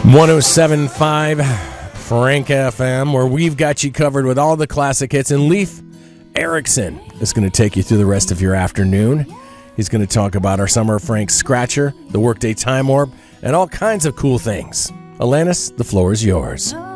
107.5 Frank FM, where we've got you covered with all the classic hits. And Leif Erikson is going to take you through the rest of your afternoon. He's going to talk about our Summer of Frank Scratcher, the Workday Time Warp, and all kinds of cool things. Alanis, the floor is yours.